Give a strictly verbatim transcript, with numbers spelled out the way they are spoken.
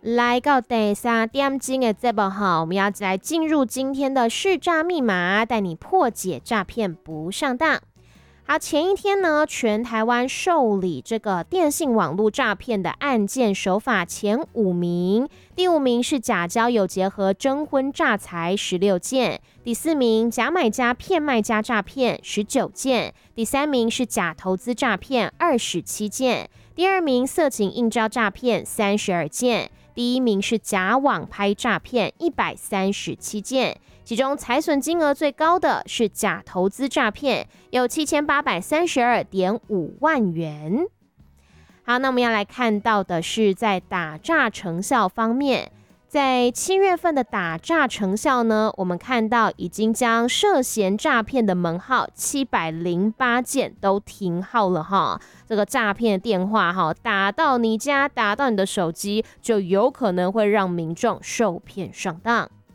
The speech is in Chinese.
来到第三点钟的节目哈，我们要来进入今天的试诈密码，带你破解诈骗不上当。好，前一天呢，全台湾受理这个电信网络诈骗的案件手法前五名，第五名是假交友结合征婚诈财十六件，第四名假买家骗卖家诈骗十九件，第三名是假投资诈骗二十七件，第二名色情应招诈骗三十二件，第一名是假网拍诈骗一百三十七件。其中财损金额最高的是假投资诈骗，有七千八百三十二点五万元。好，那我们要来看到的是在打诈成效方面，在七月份的打诈成效呢，我们看到已经将涉嫌诈骗的门号七百零八件都停号了哈。这个诈骗电话哈打到你家，打到你的手机，就有可能会让民众受骗上当。